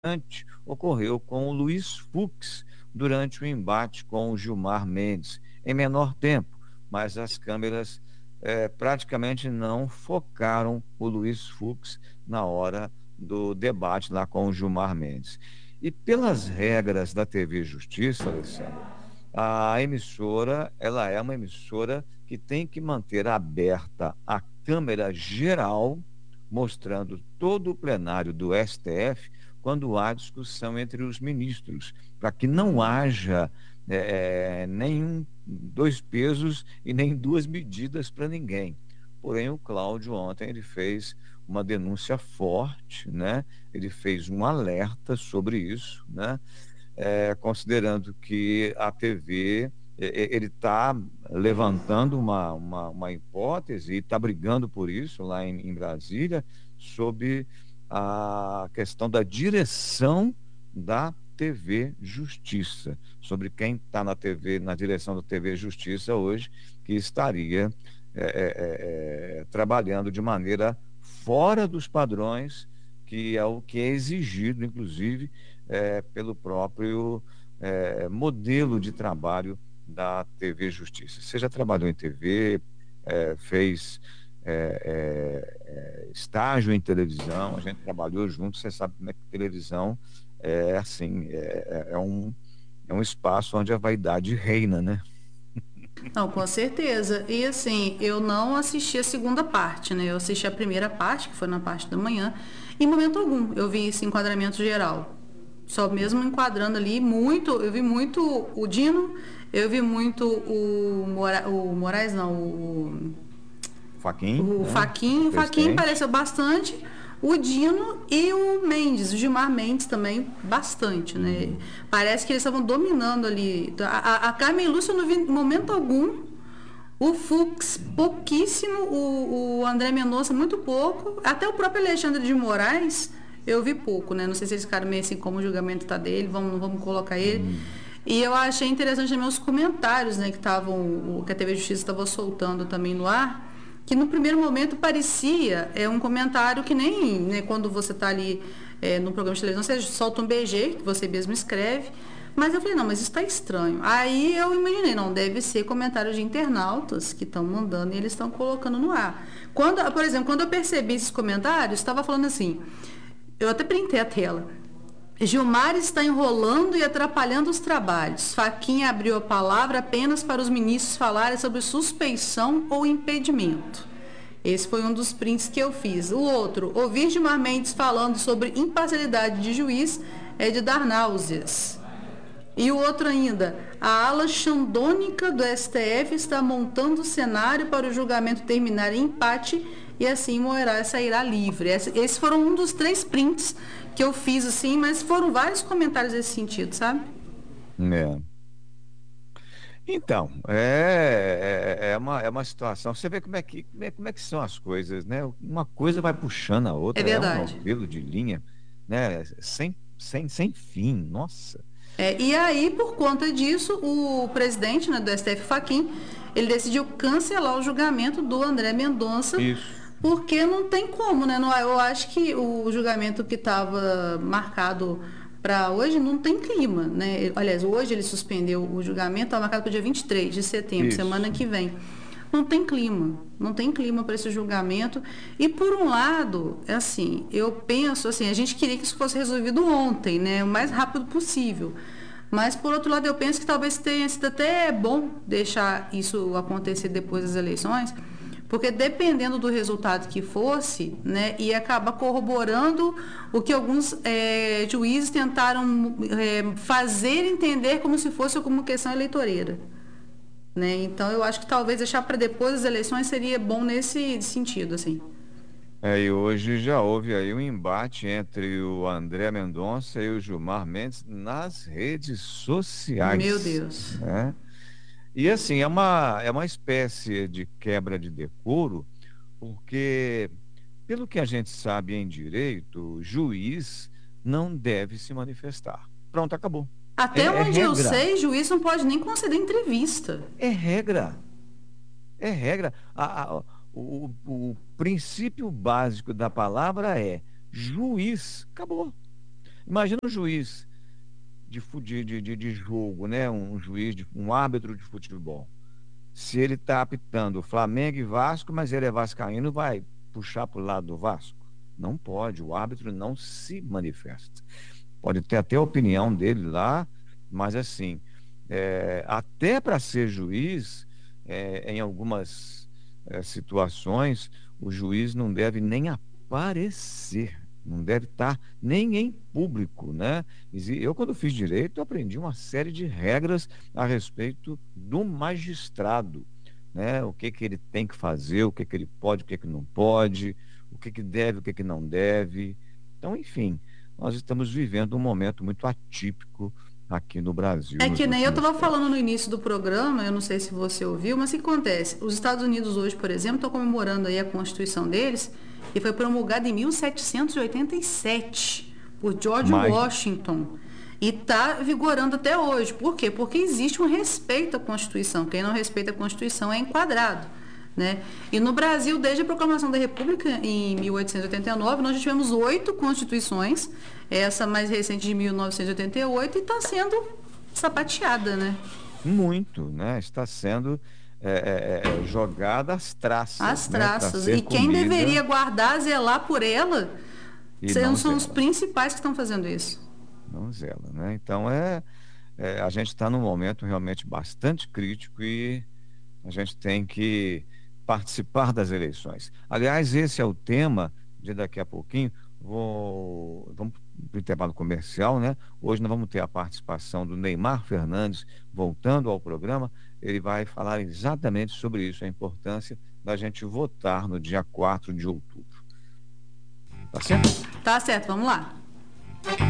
ocorreu com o Luiz Fux durante o embate com o Gilmar Mendes, em menor tempo, mas as câmeras praticamente não focaram o Luiz Fux na hora do debate lá com o Gilmar Mendes. E pelas regras da TV Justiça, Alessandra, a emissora, ela é uma emissora que tem que manter aberta a câmera geral, mostrando todo o plenário do STF quando há discussão entre os ministros, para que não haja nenhum dois pesos e nem duas medidas para ninguém. Porém, o Cláudio ontem ele fez uma denúncia forte, né? Ele fez um alerta sobre isso, né? Considerando que a TV, ele está levantando uma hipótese e está brigando por isso lá em Brasília, sobre a questão da direção da TV Justiça, sobre quem está na TV, na direção da TV Justiça hoje, que estaria trabalhando de maneira fora dos padrões, que é o que é exigido, inclusive, pelo próprio modelo de trabalho da TV Justiça. Você já trabalhou em TV, fez estágio em televisão, a gente trabalhou junto, você sabe como é que televisão é assim, é um espaço onde a vaidade reina, né? Não, com certeza. E assim, eu não assisti a segunda parte, né? Eu assisti a primeira parte, que foi na parte da manhã. Em momento algum, eu vi esse enquadramento geral. Só mesmo enquadrando ali muito, eu vi muito o Dino, eu vi muito o Moraes, não, Faquin, o né? O Faquin. O Faquin presidente. pareceu bastante. O Dino e o Mendes, o Gilmar Mendes também, bastante, né? Uhum. Parece que eles estavam dominando ali. A Carmen Lúcia eu não vi em momento algum. O Fux, pouquíssimo. O André Mendonça, muito pouco. Até o próprio Alexandre de Moraes, eu vi pouco, né? Não sei se esse cara meio assim, como o julgamento tá dele, vamos colocar ele. Uhum. E eu achei interessante também os comentários, né, que a TV Justiça estava soltando também no ar, que no primeiro momento parecia um comentário que nem, né, quando você está ali no programa de televisão, você solta um BG, que você mesmo escreve, mas eu falei, não, mas isso está estranho. Aí eu imaginei, não, deve ser comentário de internautas que estão mandando e eles estão colocando no ar. Por exemplo, quando eu percebi esses comentários, estava falando assim, eu até printei a tela. Gilmar está enrolando e atrapalhando os trabalhos. Faquinha abriu a palavra apenas para os ministros falarem sobre suspeição ou impedimento. Esse foi um dos prints que eu fiz. O outro, ouvir Gilmar Mendes falando sobre imparcialidade de juiz é de dar náuseas. E o outro ainda, a ala xandônica do STF está montando o cenário para o julgamento terminar em empate e assim Moraes sairá livre. Esses foram um dos três prints que eu fiz assim, mas foram vários comentários nesse sentido, sabe? É. Então, é uma situação. Você vê como é que são as coisas, né? Uma coisa vai puxando a É outra, é um verdade. novelo de linha, né? Sem fim, nossa. E aí, por conta disso, o presidente, né, do STF, Faquim, ele decidiu cancelar o julgamento do André Mendonça, Isso. porque não tem como, né? Eu acho que o julgamento que estava marcado para hoje não tem clima, né? Aliás, hoje ele suspendeu o julgamento, está marcado para o dia 23 de setembro, semana Isso. que vem. Não tem clima, não tem clima para esse julgamento. E por um lado, é assim, eu penso assim, a gente queria que isso fosse resolvido ontem, né, o mais rápido possível. Mas por outro lado, eu penso que talvez tenha sido até bom deixar isso acontecer depois das eleições, porque dependendo do resultado que fosse, né, ia acabar corroborando o que alguns juízes tentaram fazer entender como se fosse como questão eleitoreira. Né? Então eu acho que talvez deixar para depois das eleições seria bom nesse sentido, assim. E hoje já houve aí um embate entre o André Mendonça e o Gilmar Mendes nas redes Meu sociais, Deus. né? E assim, é uma espécie de quebra de decoro, porque, pelo que a gente sabe em direito, o juiz não deve se manifestar. Pronto, acabou. Até É onde eu regra. sei, juiz não pode nem conceder entrevista. É regra. É regra. O princípio básico da palavra é juiz. Acabou. Imagina um juiz de jogo, né? Um árbitro de futebol. Se ele está apitando Flamengo e Vasco, mas ele é vascaíno, vai puxar para o lado do Vasco? Não pode, o árbitro não se manifesta. Pode ter até a opinião dele lá, mas assim, até para ser juiz, em algumas situações, o juiz não deve nem aparecer, não deve estar nem em público, né? Eu, quando fiz direito, aprendi uma série de regras a respeito do magistrado, né? O que que ele tem que fazer, o que que ele pode, o que que não pode, o que que deve, o que que não deve. Então, enfim, nós estamos vivendo um momento muito atípico aqui no Brasil É nos que nem eu últimos estava falando no tempos. início do programa, eu não sei se você ouviu, mas o que acontece? Os Estados Unidos hoje, por exemplo, estão comemorando aí a Constituição deles, que foi promulgada em 1787 por George Mas, Washington. E está vigorando até hoje. Por quê? Porque existe um respeito à Constituição. Quem não respeita a Constituição é enquadrado. Né? E no Brasil, desde a proclamação da República, em 1889, nós já tivemos 8 constituições, essa mais recente de 1988, e está sendo sapateada, né? muito, né? Está sendo jogada às As traças, né? Para traças. ser E quem deveria comida guardar, zelar por ela, e não são os zela. principais que estão fazendo isso. Não zela, né? Então, a gente está num momento realmente bastante crítico e a gente tem que participar das eleições. Aliás, esse é o tema de daqui a pouquinho. Vamos para o intervalo comercial, né? Hoje nós vamos ter a participação do Neymar Fernandes voltando ao programa. Ele vai falar exatamente sobre isso, a importância da gente votar no dia 4 de outubro. Tá certo? Tá certo, vamos lá.